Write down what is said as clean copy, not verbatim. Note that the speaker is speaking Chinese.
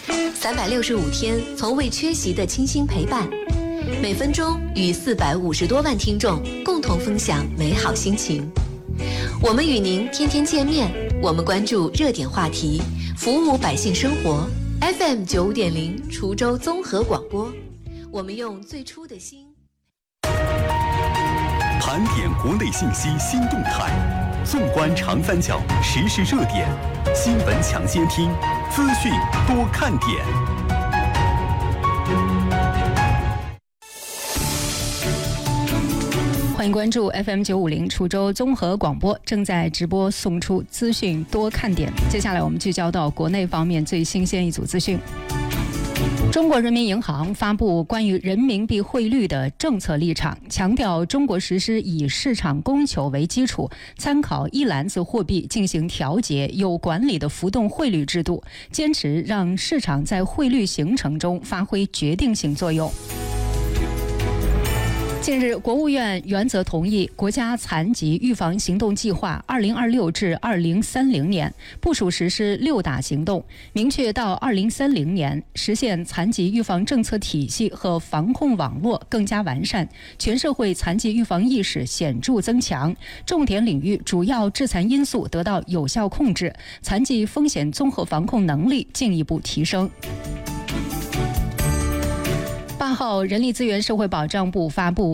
365天从未缺席的倾心陪伴，每分钟与450多万听众共同分享美好心情。我们与您天天见面，我们关注热点话题，服务百姓生活。FM 95.0滁州综合广播，我们用最初的心盘点国内信息新动态，纵观长三角时事热点，新闻抢先听，资讯多看点。 欢迎关注 FM 950滁州综合广播，正在直播送出资讯多看点。接下来我们聚焦到国内方面最新鲜一组资讯。中国人民银行发布关于人民币汇率的政策立场，强调中国实施以市场供求为基础，参考一篮子货币进行调节、有管理的浮动汇率制度，坚持让市场在汇率形成中发挥决定性作用。近日，国务院原则同意国家残疾预防行动计划2026至2030年，部署实施6大行动，明确到2030年实现残疾预防政策体系和防控网络更加完善，全社会残疾预防意识显著增强，重点领域主要致残因素得到有效控制，残疾风险综合防控能力进一步提升。8号，人力资源社会保障部发布